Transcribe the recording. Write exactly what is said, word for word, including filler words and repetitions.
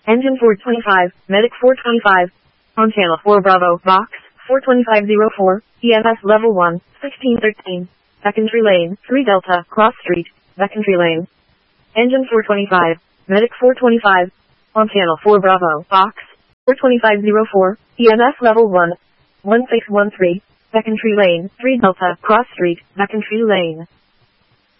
Engine four twenty-five, Medic four twenty-five. On channel four Bravo, Box, four twenty-five oh four, E M S level one, sixteen thirteen. Backcountry lane, three Delta, cross street, backcountry lane. Engine four twenty-five, Medic four twenty-five. On channel four Bravo, Box, four twenty-five oh four, E M S level one, one six one three. Backcountry lane, three Delta, cross street, backcountry lane.